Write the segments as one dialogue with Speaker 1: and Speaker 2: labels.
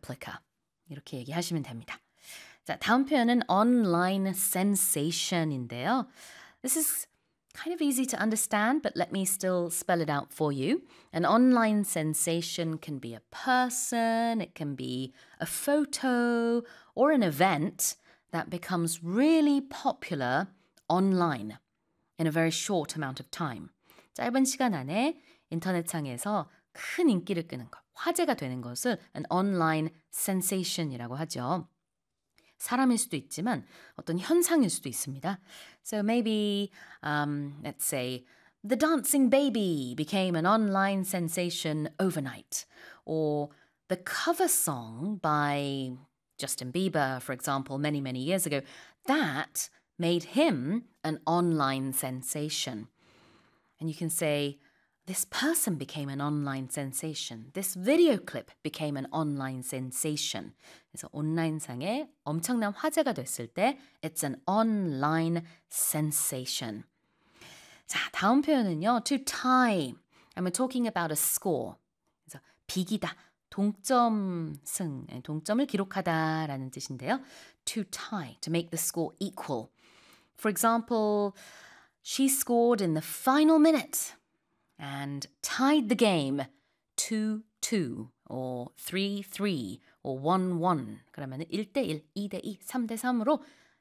Speaker 1: replica. 이렇게 얘기하시면 됩니다. 자, 다음 표현은 online sensation인데요. This is kind of easy to understand, but let me still spell it out for you. An online sensation can be a person, it can be a photo, or an event that becomes really popular online in a very short amount of time. 짧은 시간 안에 인터넷상에서 큰 인기를 끄는 것, 화제가 되는 것을 an online sensation이라고 하죠. 사람일 수도 있지만 어떤 현상일 수도 있습니다. So maybe, let's say, the dancing baby became an online sensation overnight. Or the cover song by Justin Bieber, for example, many, many years ago, that made him an online sensation. And you can say, this person became an online sensation. This video clip became an online sensation. 그래서 온라인상에 엄청난 화제가 됐을 때 it's an online sensation. 자, 다음 표현은요. To tie. And we're talking about a score. 그래서 비기다, 동점승, 동점을 기록하다라는 뜻인데요. To tie, to make the score equal. For example, she scored in the final minute and tied the game 2-2 or 3-3 or 1-1. 그러면 1대1, 2대2, 3대3으로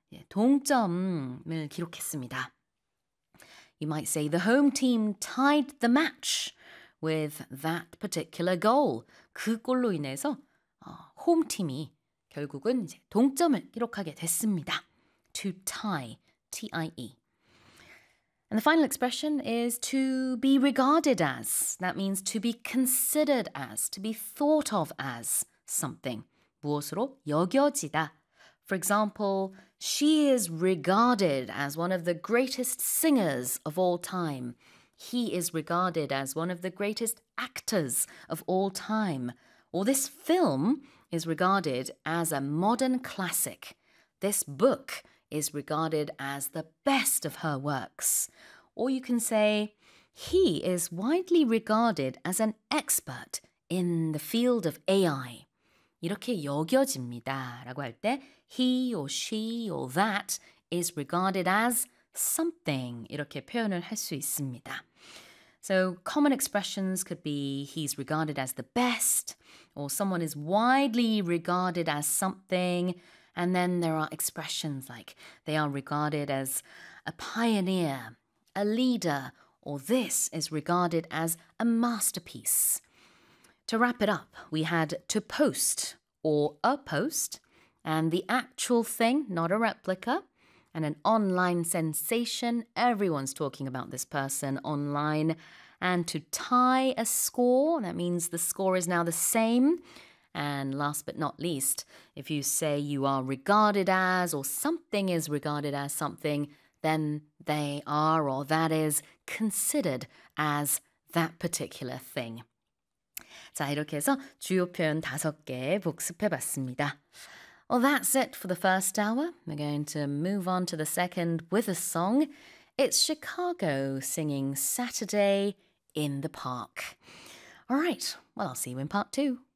Speaker 1: 동점을 기록했습니다. You might say the home team tied the match with that particular goal. 그 골로 인해서 홈팀이 결국은 이제 동점을 기록하게 됐습니다. To tie, T-I-E. And the final expression is to be regarded as. That means to be considered as, to be thought of as something. 무엇으로 여겨지다. For example, she is regarded as one of the greatest singers of all time. He is regarded as one of the greatest actors of all time. Or this film is regarded as a modern classic. This book is regarded as the best of her works. Or you can say, he is widely regarded as an expert in the field of AI. 이렇게 여겨집니다 라고 할 때 he or she or that is regarded as something 이렇게 표현을 할 수 있습니다. So common expressions could be he's regarded as the best or someone is widely regarded as something. And then there are expressions like they are regarded as a pioneer, a leader, or this is regarded as a masterpiece. To wrap it up, we had to post or a post and the actual thing, not a replica, and an online sensation. Everyone's talking about this person online. And to tie a score, that means the score is now the same. And last but not least, if you say you are regarded as or something is regarded as something, then they are or that is considered as that particular thing. 자, 이렇게 해서 주요 표현 5개 복습해봤습니다. Well, that's it for the first hour. We're going to move on to the second with a song. It's Chicago singing Saturday in the Park. All right, well, I'll see you in part 2.